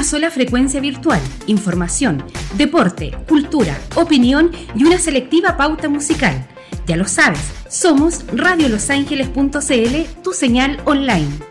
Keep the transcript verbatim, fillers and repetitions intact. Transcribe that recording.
sola frecuencia virtual, información, deporte, cultura, opinión y una selectiva pauta musical. Ya lo sabes, somos radio los ángeles punto c l, tu señal online.